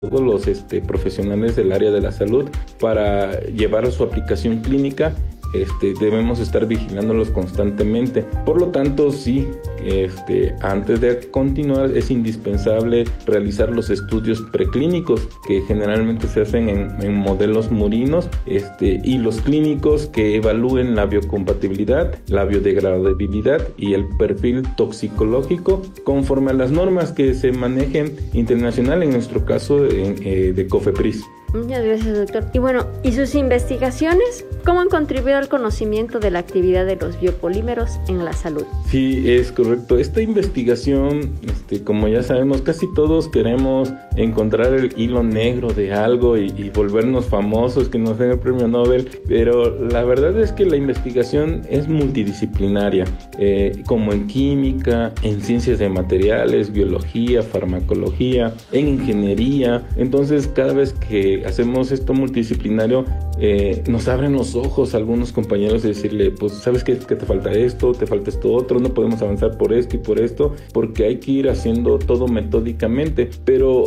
todos los profesionales del área de la salud para llevar su aplicación clínica. Debemos estar vigilándolos constantemente. Por lo tanto, sí, antes de continuar es indispensable realizar los estudios preclínicos que generalmente se hacen en modelos murinos, y los clínicos que evalúen la biocompatibilidad, la biodegradabilidad y el perfil toxicológico conforme a las normas que se manejen internacional, en nuestro caso de COFEPRIS. Muchas gracias, doctor. Y bueno, ¿y sus investigaciones cómo han contribuido al conocimiento de la actividad de los biopolímeros en la salud? Sí, es correcto. Esta investigación, como ya sabemos, casi todos queremos encontrar el hilo negro de algo y volvernos famosos, que nos den el premio Nobel, pero la verdad es que la investigación es multidisciplinaria, como en química, en ciencias de materiales, biología, farmacología, en ingeniería. Entonces, cada vez que hacemos esto multidisciplinario, nos abren los ojos a algunos compañeros de decirle, pues, ¿sabes qué? Que te falta esto otro, no podemos avanzar por esto y por esto, porque hay que ir haciendo todo metódicamente. Pero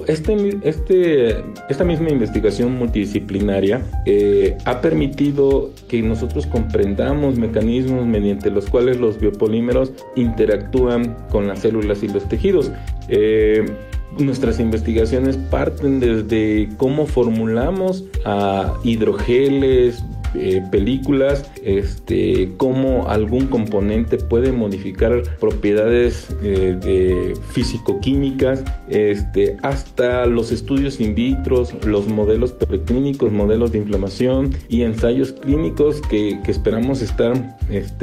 esta misma investigación multidisciplinaria ha permitido que nosotros comprendamos mecanismos mediante los cuales los biopolímeros interactúan con las células y los tejidos. Nuestras investigaciones parten desde cómo formulamos hidrogeles, películas, cómo algún componente puede modificar propiedades físico-químicas, hasta los estudios in vitro, los modelos preclínicos, modelos de inflamación y ensayos clínicos que esperamos estar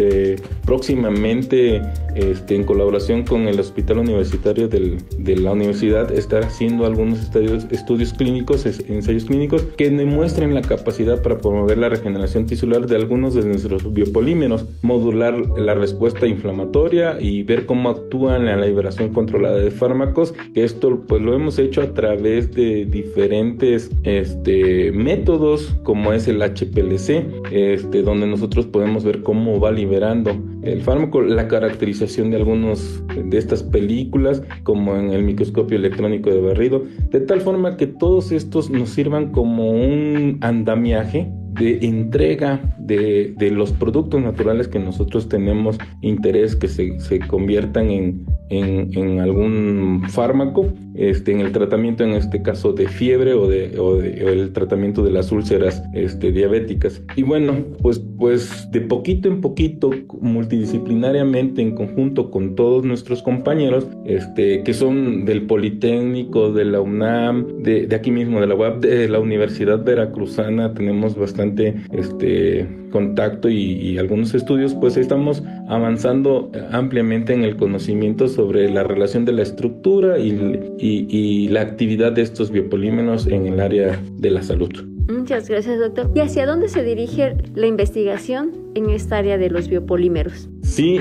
próximamente en colaboración con el Hospital Universitario de la Universidad, estar haciendo algunos estudios clínicos, ensayos clínicos que demuestren la capacidad para promover la regeneración tisular de algunos de nuestros biopolímeros, modular la respuesta inflamatoria y ver cómo actúan en la liberación controlada de fármacos, que esto pues lo hemos hecho a través de diferentes métodos, como es el HPLC, donde nosotros podemos ver cómo va liberando el fármaco, la caracterización de algunos de estas películas, como en el microscopio electrónico de barrido, de tal forma que todos estos nos sirvan como un andamiaje de entrega de los productos naturales que nosotros tenemos interés que se conviertan en algún fármaco, en el tratamiento, en este caso de fiebre o el tratamiento de las úlceras diabéticas. Y bueno, pues de poquito en poquito, multidisciplinariamente, en conjunto con todos nuestros compañeros, que son del Politécnico, de la UNAM, de aquí mismo, de la UAP, de la Universidad Veracruzana, tenemos bastante contacto y algunos estudios, pues estamos avanzando ampliamente en el conocimiento sobre la relación de la estructura y la actividad de estos biopolímeros en el área de la salud. Muchas gracias, doctor. ¿Y hacia dónde se dirige la investigación en esta área de los biopolímeros? Sí,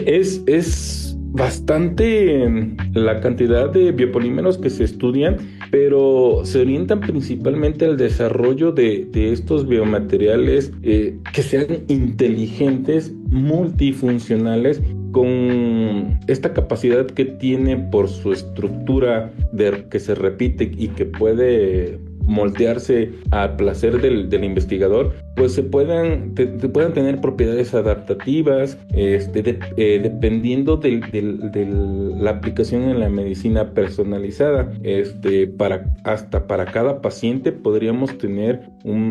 es bastante la cantidad de biopolímeros que se estudian, pero se orientan principalmente al desarrollo de estos biomateriales que sean inteligentes, multifuncionales, con esta capacidad que tiene por su estructura que se repite y que puede moldearse al placer del investigador, pues puedan tener propiedades adaptativas, dependiendo de la aplicación en la medicina personalizada. Para cada paciente podríamos tener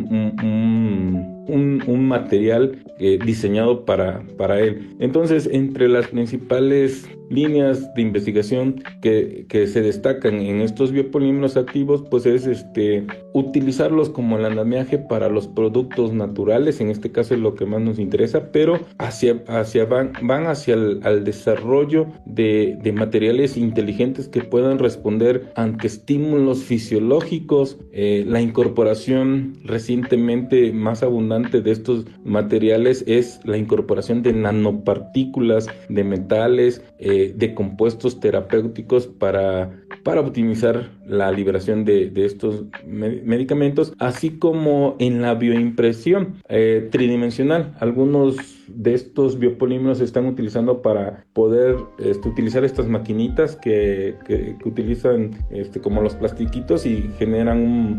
un material diseñado para él. Entonces, entre las principales líneas de investigación que se destacan en estos biopolímeros activos, pues es utilizarlos como el andamiaje para los productos naturales, en este caso es lo que más nos interesa, pero van hacia el desarrollo de materiales inteligentes que puedan responder ante estímulos fisiológicos, la incorporación recientemente más abundante de estos materiales es la incorporación de nanopartículas, de metales, de compuestos terapéuticos para optimizar la liberación de estos medicamentos, así como en la bioimpresión tridimensional. Algunos de estos biopolímeros se están utilizando para poder utilizar estas maquinitas que utilizan como los plastiquitos y generan